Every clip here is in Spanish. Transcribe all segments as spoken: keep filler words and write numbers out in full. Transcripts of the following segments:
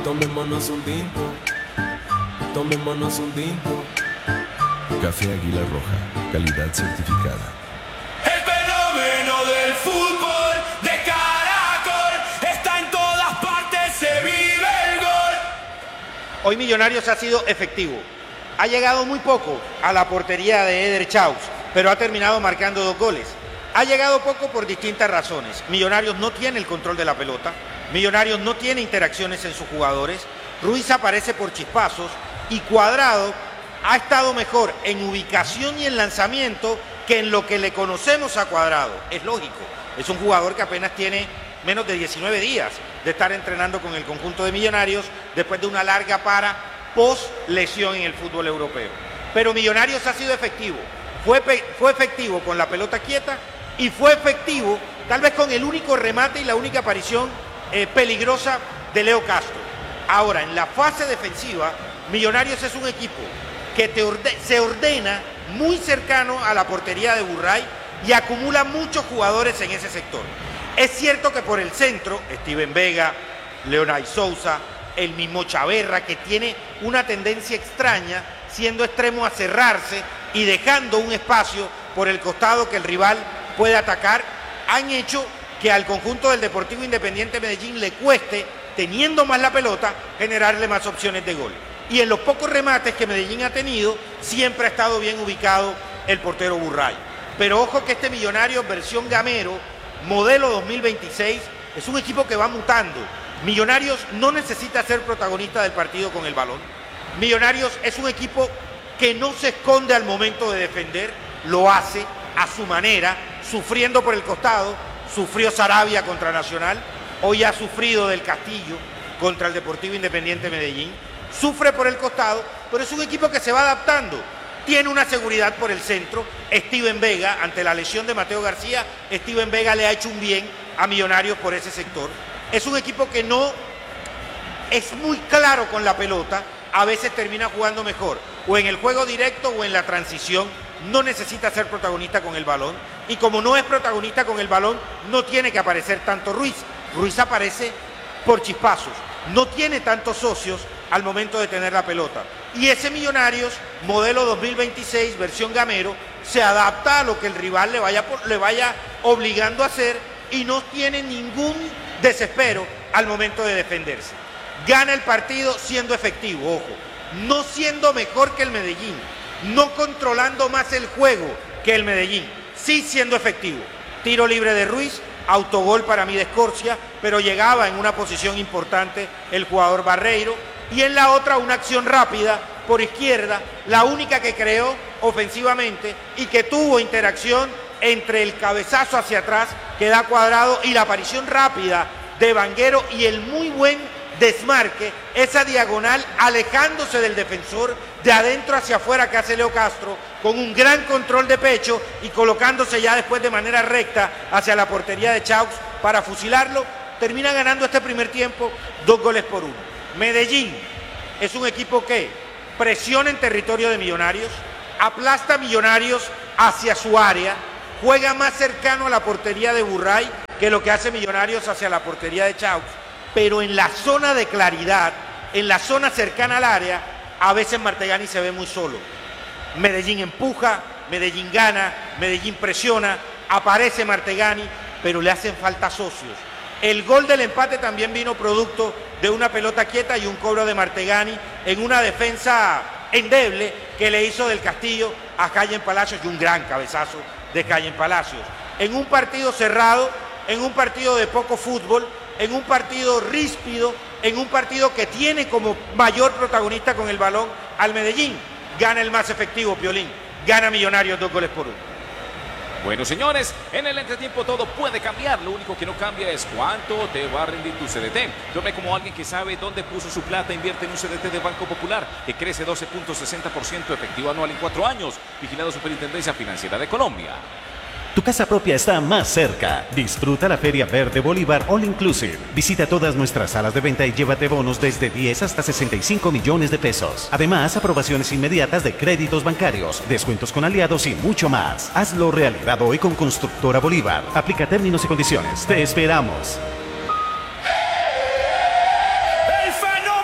Tomémonos un tinto, tomémonos un tinto. Café Águila Roja, calidad certificada. El fenómeno del fútbol de Caracol está en todas partes, se vive el gol. Hoy Millonarios ha sido efectivo. Ha llegado muy poco a la portería de Eder Chaus, pero ha terminado marcando dos goles. Ha llegado poco por distintas razones. Millonarios no tiene el control de la pelota. Millonarios no tiene interacciones en sus jugadores. Ruiz aparece por chispazos y Cuadrado ha estado mejor en ubicación y en lanzamiento que en lo que le conocemos a Cuadrado. Es lógico, es un jugador que apenas tiene menos de diecinueve días de estar entrenando con el conjunto de Millonarios después de una larga para post lesión en el fútbol europeo. Pero Millonarios ha sido efectivo, fue, fue efectivo con la pelota quieta y fue efectivo tal vez con el único remate y la única aparición eh, peligrosa de Leo Castro. Ahora, en la fase defensiva, Millonarios es un equipo que te orde- se ordena muy cercano a la portería de Burray y acumula muchos jugadores en ese sector. Es cierto que por el centro, Steven Vega, Leonay Sousa, el mismo Chaverra, que tiene una tendencia extraña, siendo extremo a cerrarse y dejando un espacio por el costado que el rival puede atacar, han hecho que al conjunto del Deportivo Independiente Medellín le cueste, teniendo más la pelota, generarle más opciones de gol. Y en los pocos remates que Medellín ha tenido, siempre ha estado bien ubicado el portero Burray. Pero ojo que este Millonarios versión Gamero, modelo dos mil veintiséis, es un equipo que va mutando. Millonarios no necesita ser protagonista del partido con el balón. Millonarios es un equipo que no se esconde al momento de defender, lo hace a su manera, sufriendo por el costado. Sufrió Sarabia contra Nacional, hoy ha sufrido del Castillo contra el Deportivo Independiente Medellín. Sufre por el costado, pero es un equipo que se va adaptando. Tiene una seguridad por el centro. Steven Vega, ante la lesión de Mateo García, Steven Vega le ha hecho un bien a Millonarios por ese sector. Es un equipo que no es muy claro con la pelota, a veces termina jugando mejor, o en el juego directo o en la transición. No necesita ser protagonista con el balón, y como no es protagonista con el balón, no tiene que aparecer tanto Ruiz. Ruiz aparece por chispazos, no tiene tantos socios al momento de tener la pelota. Y ese Millonarios, modelo dos mil veintiséis, versión Gamero, se adapta a lo que el rival le vaya, le vaya obligando a hacer y no tiene ningún desespero al momento de defenderse. Gana el partido siendo efectivo, ojo, no siendo mejor que el Medellín, no controlando más el juego que el Medellín, sí siendo efectivo. Tiro libre de Ruiz, autogol para mí de Escorcia, pero llegaba en una posición importante el jugador Barreiro, y en la otra una acción rápida por izquierda, la única que creó ofensivamente y que tuvo interacción entre el cabezazo hacia atrás que da Cuadrado y la aparición rápida de Vanguero y el muy buen desmarque, esa diagonal alejándose del defensor de adentro hacia afuera que hace Leo Castro con un gran control de pecho y colocándose ya después de manera recta hacia la portería de Chaus para fusilarlo. Termina ganando este primer tiempo dos goles por uno. Medellín es un equipo que presiona en territorio de Millonarios, aplasta a Millonarios hacia su área, juega más cercano a la portería de Burray que lo que hace Millonarios hacia la portería de Chaus, pero en la zona de claridad, en la zona cercana al área, a veces Martegani se ve muy solo. Medellín empuja, Medellín gana, Medellín presiona, aparece Martegani, pero le hacen falta socios. El gol del empate también vino producto de una pelota quieta y un cobro de Martegani en una defensa endeble que le hizo del Castillo a Cayen Palacios, y un gran cabezazo de Cayen Palacios. En un partido cerrado, en un partido de poco fútbol, en un partido ríspido, en un partido que tiene como mayor protagonista con el balón al Medellín, gana el más efectivo, Piolín, gana Millonarios dos goles por uno. Bueno, señores, en el entretiempo todo puede cambiar. Lo único que no cambia es cuánto te va a rendir tu C D T. Yo me como alguien que sabe dónde puso su plata, invierte en un C D T de Banco Popular que crece doce punto sesenta por ciento efectivo anual en cuatro años. Vigilado Superintendencia Financiera de Colombia. Tu casa propia está más cerca. Disfruta la Feria Verde Bolívar All Inclusive. Visita todas nuestras salas de venta y llévate bonos desde diez hasta sesenta y cinco millones de pesos. Además, aprobaciones inmediatas de créditos bancarios, descuentos con aliados y mucho más. Hazlo realidad hoy con Constructora Bolívar. Aplica términos y condiciones. Te esperamos. El fenómeno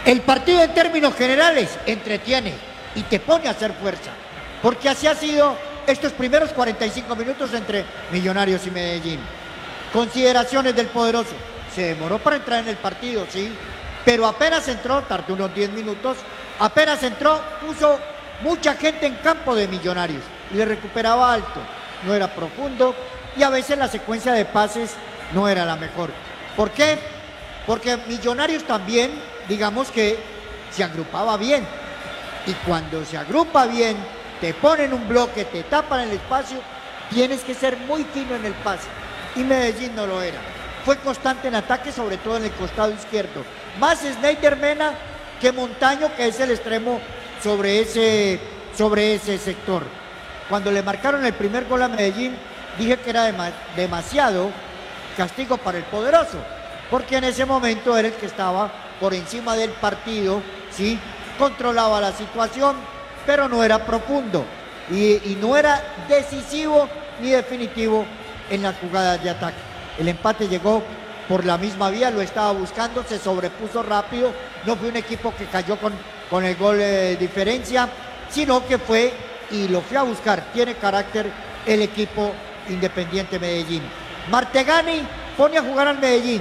El partido en términos generales entretiene y te pone a hacer fuerza, porque así ha sido estos primeros cuarenta y cinco minutos entre Millonarios y Medellín. Consideraciones del poderoso. Se demoró para entrar en el partido, sí, pero apenas entró, tardó unos diez minutos, apenas entró, puso mucha gente en campo de Millonarios y le recuperaba alto, no era profundo y a veces la secuencia de pases no era la mejor. ¿Por qué? Porque Millonarios también, digamos que se agrupaba bien y cuando se agrupa bien, te ponen un bloque, te tapan el espacio, tienes que ser muy fino en el pase y Medellín no lo era. Fue constante en ataque, sobre todo en el costado izquierdo. Más Snyder Mena que Montaño, que es el extremo sobre ese, sobre ese sector. Cuando le marcaron el primer gol a Medellín, dije que era dema- demasiado castigo para el poderoso, porque en ese momento era el que estaba por encima del partido, ¿sí? Controlaba la situación, pero no era profundo y, y no era decisivo ni definitivo en las jugadas de ataque. El empate llegó por la misma vía, lo estaba buscando, se sobrepuso rápido, no fue un equipo que cayó con, con el gol de diferencia, sino que fue y lo fue a buscar, tiene carácter el equipo Independiente Medellín. Martegani pone a jugar al Medellín,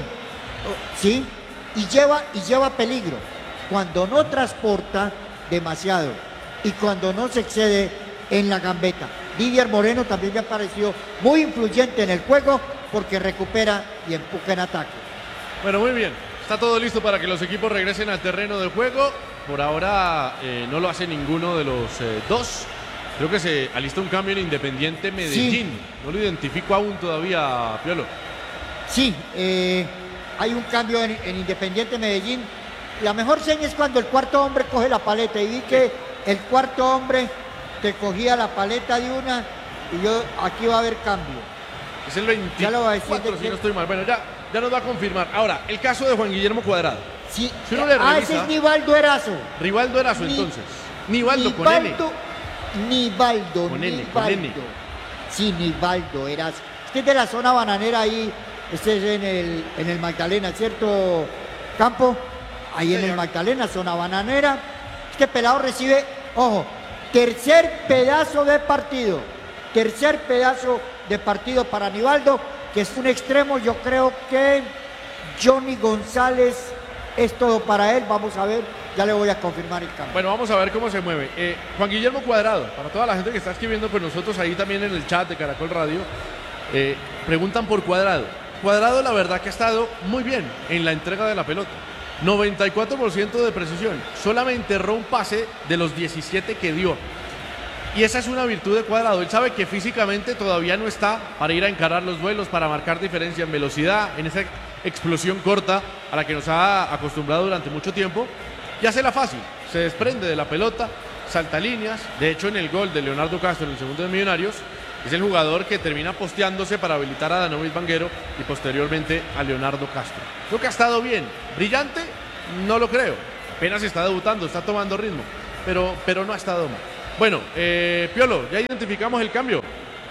¿sí? Y lleva, y lleva peligro, cuando no transporta demasiado y cuando no se excede en la gambeta. Didier Moreno también me ha parecido muy influyente en el juego, porque recupera y empuja en ataque. Bueno, muy bien. Está todo listo para que los equipos regresen al terreno de juego. Por ahora eh, no lo hace ninguno de los eh, dos. Creo que se alista un cambio en Independiente Medellín. Sí. No lo identifico aún todavía, Piolo. Sí, eh, hay un cambio en, en Independiente Medellín. La mejor seña es cuando el cuarto hombre coge la paleta. Y vi que el cuarto hombre te cogía la paleta de una y yo aquí va a haber cambio. Es el veinticuatro, si no estoy mal. Bueno, ya, ya nos va a confirmar. Ahora, el caso de Juan Guillermo Cuadrado. Sí, si uno le ah, revisa, ese es Nivaldo Erazo. Rivaldo Erazo, Ni, entonces. Nivaldo, Nivaldo con N. Nivaldo, con N, Nivaldo. con N. Sí, Nivaldo Erazo. Este es de la zona bananera ahí. Este es en el, en el Magdalena, ¿cierto, Campo? Ahí sí, en el Magdalena, zona bananera. Este pelado recibe, ojo, tercer pedazo de partido. Tercer pedazo de partido para Nivaldo, que es un extremo. Yo creo que Johnny González es todo para él. Vamos a ver, ya le voy a confirmar el cambio. Bueno, vamos a ver cómo se mueve. Eh, Juan Guillermo Cuadrado, para toda la gente que está escribiendo con nosotros ahí también en el chat de Caracol Radio, eh, preguntan por Cuadrado. Cuadrado, la verdad que ha estado muy bien en la entrega de la pelota. noventa y cuatro por ciento de precisión. Solamente erró un pase de los diecisiete que dio. Y esa es una virtud de Cuadrado. Él sabe que físicamente todavía no está para ir a encarar los duelos, para marcar diferencia en velocidad, en esa explosión corta a la que nos ha acostumbrado durante mucho tiempo. Y hace la fácil, se desprende de la pelota, salta líneas. De hecho, en el gol de Leonardo Castro, en el segundo de Millonarios, es el jugador que termina posteándose para habilitar a Danovis Vanguero y posteriormente a Leonardo Castro. Creo que ha estado bien. ¿Brillante? No lo creo. Apenas está debutando, está tomando ritmo, pero, pero no ha estado mal. Bueno, eh, Piolo, ya identificamos el cambio.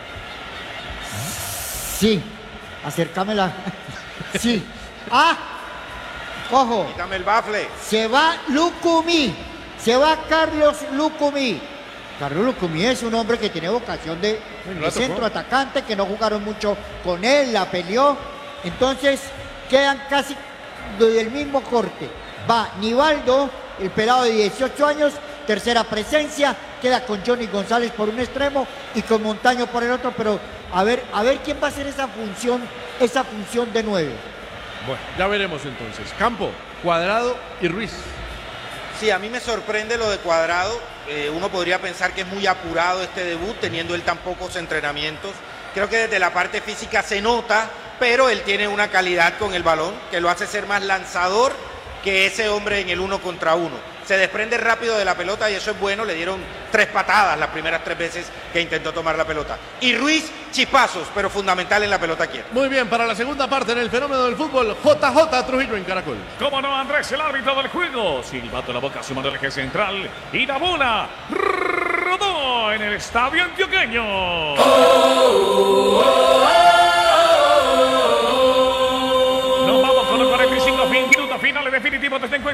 Sí, acércamela. Sí. Ah, ojo. Quítame el bafle. Se va Lucumí, se va Carlos Lucumí. Carlos Lucumí es un hombre que tiene vocación de, bueno, de centro atacante, que no jugaron mucho con él, la peleó. Entonces quedan casi del mismo corte. Va Nivaldo, el pelado de dieciocho años, tercera presencia, queda con Johnny González por un extremo y con Montaño por el otro, pero a ver, a ver quién va a hacer esa función, esa función de nueve. Bueno, ya veremos entonces. Campo, Cuadrado y Ruiz. Sí, a mí me sorprende lo de Cuadrado. Eh, uno podría pensar que es muy apurado este debut, teniendo él tan pocos entrenamientos. Creo que desde la parte física se nota, pero él tiene una calidad con el balón que lo hace ser más lanzador que ese hombre en el uno contra uno. Se desprende rápido de la pelota y eso es bueno. Le dieron tres patadas las primeras tres veces que intentó tomar la pelota. Y Ruiz, chispazos, pero fundamental en la pelota quieta. Muy bien, para la segunda parte en el fenómeno del fútbol, J J Trujillo en Caracol. ¿Cómo no, Andrés, el árbitro del juego? Silbato en la boca, sumando el eje central. Y la bola rodó en el estadio antioqueño. Oh, oh, oh, oh. Nos vamos con los cuarenta y cinco minutos finales definitivos de este encuentro.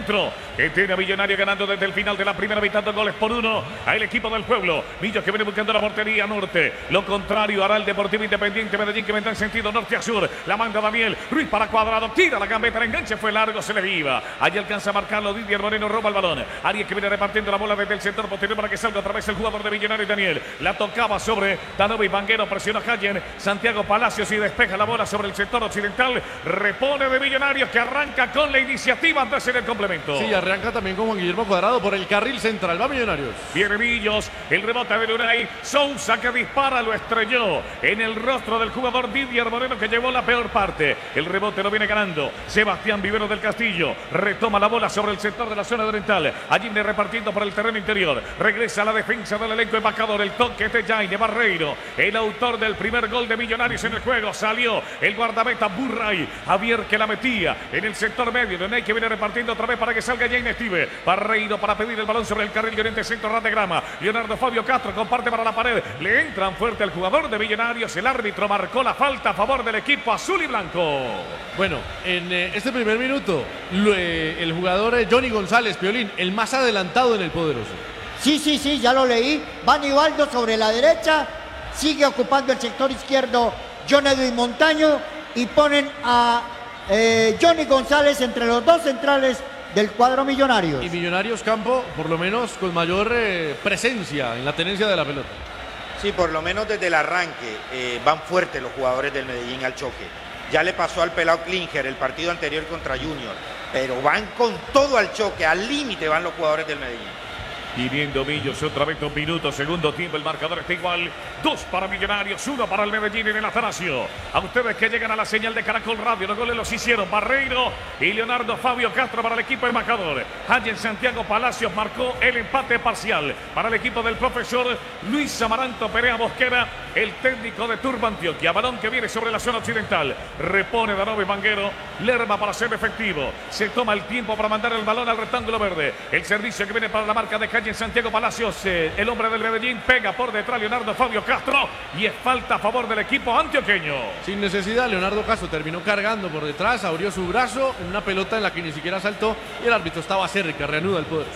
encuentro que tiene a Millonario ganando desde el final de la primera mitad, dos goles por uno al equipo del pueblo. Millos que viene buscando la portería norte. Lo contrario hará el Deportivo Independiente Medellín, que vendrá en sentido norte a sur. La manda Daniel Ruiz para Cuadrado. Tira la gambeta, el enganche fue largo, se le iba. Allí alcanza a marcarlo Didier Moreno, roba el balón. Arias que viene repartiendo la bola desde el sector posterior para que salga otra vez el jugador de Millonario, Daniel. La tocaba sobre Danovi Vanguero, presiona a Hayen. Santiago Palacios y despeja la bola sobre el sector occidental. Repone de Millonarios, que arranca con la iniciativa antes en el complemento. Sí, arranca también con Juan Guillermo Cuadrado por el carril central. Va Millonarios. Viene Millos, el rebote de Lunay. Sousa que dispara, lo estrelló en el rostro del jugador Didier Moreno, que llevó la peor parte. El rebote lo viene ganando Sebastián Vivero del Castillo. Retoma la bola sobre el sector de la zona oriental. Allí viene repartiendo por el terreno interior. Regresa a la defensa del elenco embajador. El toque de Jaime Barreiro, el autor del primer gol de Millonarios en el juego. Salió el guardameta Burray. Javier que la metía en el sector medio. Lunay que viene repartiendo otra vez para que salga Jaime Estive. Barreiro para pedir el balón sobre el carril de oriente centro ras de grama. Leonardo Fabio Castro comparte para la pared. Le entran fuerte al jugador de Millonarios. El árbitro marcó la falta a favor del equipo azul y blanco. Bueno, en eh, este primer minuto, lo, eh, el jugador eh, Johnny González, Piolín, el más adelantado en el poderoso. Sí, sí, sí, ya lo leí. Va Nivaldo sobre la derecha. Sigue ocupando el sector izquierdo John Edwin Montaño. Y ponen a eh, Johnny González entre los dos centrales del cuadro Millonarios. Y Millonarios Campo, por lo menos con mayor eh, presencia en la tenencia de la pelota. Sí, por lo menos desde el arranque eh, van fuertes los jugadores del Medellín al choque. Ya le pasó al pelado Klinger el partido anterior contra Junior, pero van con todo al choque, al límite van los jugadores del Medellín. Viniendo Millos otra vez dos minutos, segundo tiempo, el marcador está igual. Dos para Millonarios, uno para el Medellín en el Atanasio. A ustedes que llegan a la señal de Caracol Radio, los goles los hicieron Barreiro y Leonardo Fabio Castro para el equipo embajador. Hayen Santiago Palacios marcó el empate parcial para el equipo del profesor Luis Amaranto Perea Bosquera, el técnico de Turbo Antioquia. Balón que viene sobre la zona occidental. Repone Danovi Vanguero, Lerma para ser efectivo. Se toma el tiempo para mandar el balón al rectángulo verde. El servicio que viene para la marca de Hayen Santiago Palacios, eh, el hombre del Medellín, pega por detrás Leonardo Fabio Castro y es falta a favor del equipo antioqueño. Sin necesidad, Leonardo Castro terminó cargando por detrás, abrió su brazo en una pelota en la que ni siquiera saltó y el árbitro estaba cerca, reanuda el poder.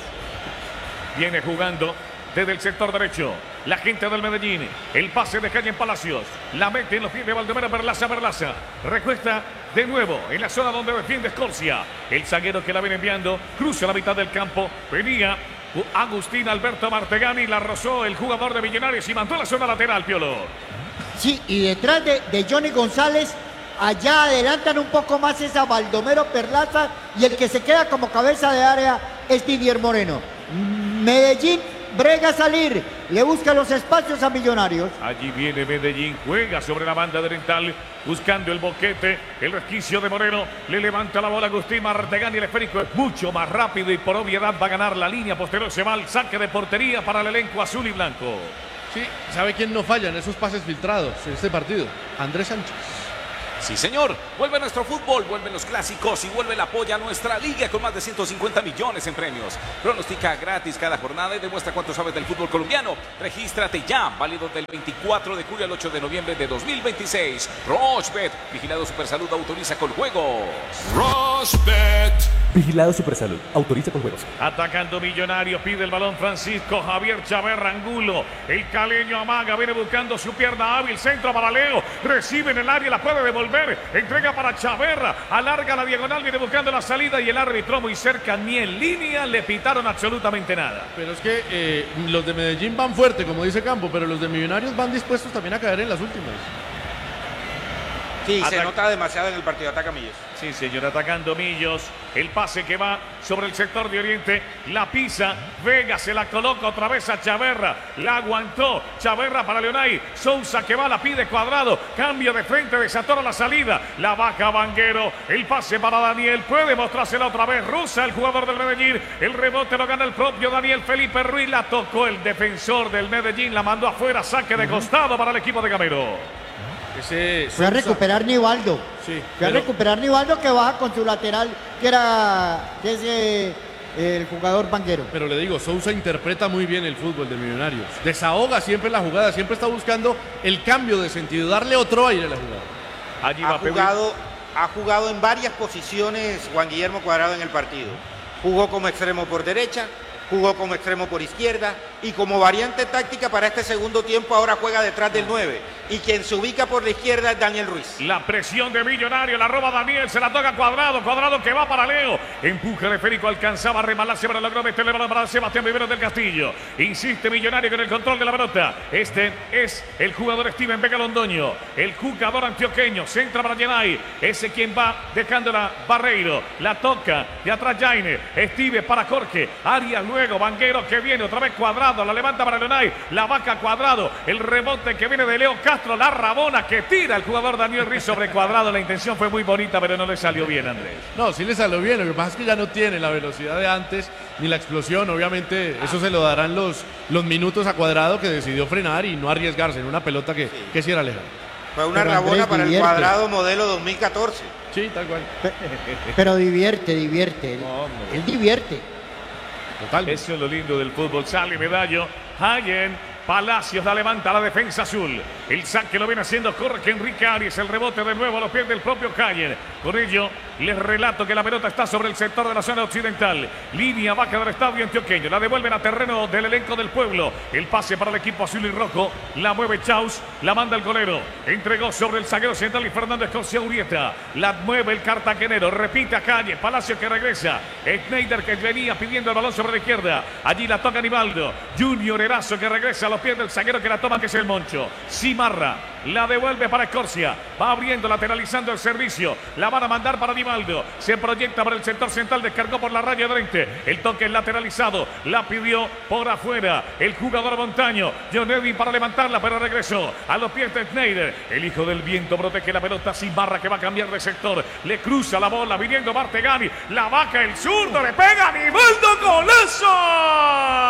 Viene jugando desde el sector derecho la gente del Medellín, el pase de Hayen Palacios, la mete en los pies de Valdemar Berlaza, Berlaza, recuesta de nuevo en la zona donde defiende Escorcia, el zaguero que la viene enviando, cruza la mitad del campo, venía Agustín Alberto Martegani, la rozó el jugador de Millonarios y mandó a la zona lateral, Piolo. Sí, y detrás de, de Johnny González, allá adelantan un poco más esa Baldomero Perlaza y el que se queda como cabeza de área es Didier Moreno. Medellín brega a salir, le busca los espacios a Millonarios. Allí viene Medellín, juega sobre la banda oriental, buscando el boquete, el resquicio de Moreno, le levanta la bola Agustín Martegani, el esférico es mucho más rápido y por obviedad va a ganar la línea posterior, se va al saque de portería para el elenco azul y blanco. Sí, ¿sabe quién no falla en esos pases filtrados en este partido? Andrés Sánchez. Sí, señor. Vuelve nuestro fútbol, vuelven los clásicos y vuelve el apoyo a nuestra liga con más de ciento cincuenta millones en premios. Pronostica gratis cada jornada y demuestra cuánto sabes del fútbol colombiano. Regístrate ya, válido del veinticuatro de julio al ocho de noviembre de dos mil veintiséis. Rochbet, vigilado Supersalud, autoriza con juegos. Rochbet. Vigilado Supersalud, autoriza con juegos. Atacando Millonarios, pide el balón Francisco Javier Chaverra Angulo. El caleño amaga, viene buscando su pierna hábil, centro para Leo. Recibe en el área, la puede devolver. Entrega para Chaverra, alarga la diagonal, viene buscando la salida y el árbitro muy cerca, ni en línea le pitaron absolutamente nada. Pero es que eh, los de Medellín van fuerte, como dice Campo, pero los de Millonarios van dispuestos también a caer en las últimas. Sí, Atac- se nota demasiado en el partido. Ataca Millos. Sí, señor, atacando Millos. El pase que va sobre el sector de Oriente. La pisa. Vega se la coloca otra vez a Chaverra. La aguantó. Chaverra para Leonay. Sousa que va, la pide Cuadrado. Cambio de frente, desatora la salida. La baja Vanguero. El pase para Daniel. Puede mostrársela otra vez. Rusa, el jugador del Medellín. El rebote lo gana el propio Daniel Felipe Ruiz. La tocó el defensor del Medellín. La mandó afuera. Saque de costado para el equipo de Gamero. Ese Fue a recuperar Nivaldo. Sí, Fue a pero- recuperar Nivaldo, que baja con su lateral, que era que es, eh, el jugador Vanguero. Pero le digo, Sousa interpreta muy bien el fútbol de Millonarios. Desahoga siempre la jugada, siempre está buscando el cambio de sentido, darle otro aire a la jugada. Allí Ha va Pedro. jugado, ha jugado en varias posiciones Juan Guillermo Cuadrado en el partido. Jugó como extremo por derecha, jugó como extremo por izquierda y como variante táctica para este segundo tiempo ahora juega detrás del nueve. Y quien se ubica por la izquierda es Daniel Ruiz. La presión de Millonario, la roba Daniel, se la toca Cuadrado, Cuadrado que va para Leo. Empuja el esférico, alcanzaba a remalarse, pero logró meterle balón para Sebastián Viveros del Castillo. Insiste Millonario con el control de la pelota. Este es el jugador Steven Vega Londoño, el jugador antioqueño. Centra para Yanay, ese quien va dejándola Barreiro. La toca de atrás Jaime. Steve para Jorge. Arias luego, Vanguero que viene, otra vez Cuadrado, la levanta para Leonay. La vaca Cuadrado, el rebote que viene de Leo Castro. La rabona que tira el jugador Daniel Ruiz sobre Cuadrado. La intención fue muy bonita, pero no le salió bien, Andrés. No, sí le salió bien. Lo que pasa es que ya no tiene la velocidad de antes ni la explosión. Obviamente, eso se lo darán los, los minutos a Cuadrado, que decidió frenar y no arriesgarse en una pelota que sí, que sí era lejana. Fue una pero rabona Andrés, para divierte. El Cuadrado modelo dos mil catorce. Sí, tal cual. Pero, pero divierte, divierte. Él, no, él divierte. Total. Eso es lo lindo del fútbol. Sale Medallo. Hayen. Palacios la levanta la defensa azul. El saque lo viene haciendo Jorge Enrique Arias. El rebote de nuevo a los pies del propio Cayer. Con ello les relato que la pelota está sobre el sector de la zona occidental. Línea baja del estadio antioqueño. La devuelven a terreno del elenco del pueblo. El pase para el equipo azul y rojo. La mueve Chaus. La manda el golero. Entregó sobre el zaguero central y Fernando Escocia Urieta. La mueve el cartagenero. Repite a Calle. Palacio que regresa. Schneider que venía pidiendo el balón sobre la izquierda. Allí la toca Nivaldo. Junior Erazo que regresa a los pies del zaguero que la toma, que es el Moncho. Cimarra la devuelve para Escorcia. Va abriendo, lateralizando el servicio. La van a mandar para Nivaldo. Se proyecta para el sector central. Descargó por la raya de frente. El toque es lateralizado. La pidió por afuera el jugador Montaño. John Edwin para levantarla, pero regresó a los pies de Schneider. El hijo del viento protege la pelota. Cimarra que va a cambiar de sector. Le cruza la bola viniendo Martegani. La vaca el zurdo. Le pega a Nivaldo. ¡Golazo!